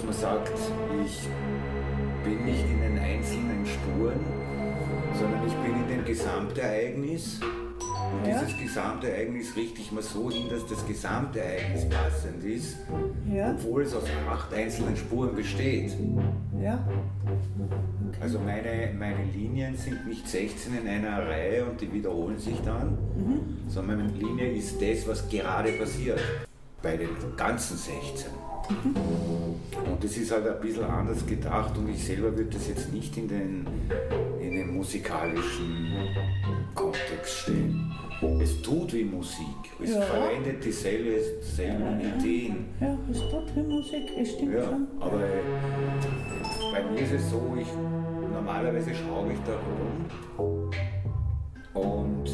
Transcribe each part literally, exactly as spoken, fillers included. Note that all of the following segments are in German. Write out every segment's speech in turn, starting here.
dass man sagt, ich bin nicht in den einzelnen Spuren, sondern ich bin in dem Gesamtereignis. Und Ja. dieses Gesamtereignis richte ich mal so hin, dass das Gesamtereignis passend ist, Ja. obwohl es aus acht einzelnen Spuren besteht. Ja. Also meine, meine Linien sind nicht sechzehn in einer Reihe und die wiederholen sich dann, Mhm. sondern meine Linie ist das, was gerade passiert, bei den ganzen sechzehn. Und das ist halt ein bisschen anders gedacht und ich selber würde das jetzt nicht in den, in den musikalischen Kontext stellen. Es tut wie Musik, es Ja. verwendet dieselben dieselben Ideen. Ja, es tut wie Musik, es stimmt Ja, schon. aber äh, bei mir ist es so, ich, normalerweise schraube ich da rum und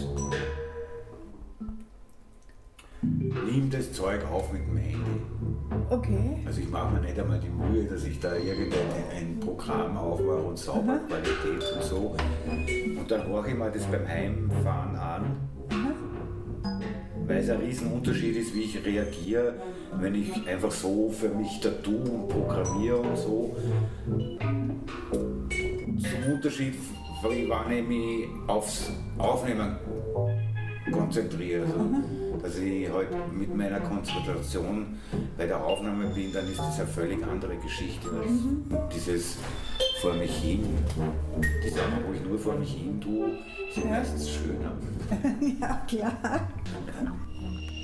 nehme das Zeug auf mit dem Handy. Okay. Also ich mache mir nicht einmal die Mühe, dass ich da irgendein ein Programm aufmache und sauber Qualität und so. Und dann höre ich mir das beim Heimfahren an, weil es ein Riesenunterschied ist, wie ich reagiere, wenn ich einfach so für mich da tue und programmiere und so. Zum Unterschied, wann ich mich aufs Aufnehmen konzentriere. Also, dass ich halt mit meiner Konzentration bei der Aufnahme bin, dann ist das eine völlig andere Geschichte als dieses vor mich hin. Die Sachen, wo ich nur vor mich hin tue, sind Ja. meistens schöner. Ja, klar.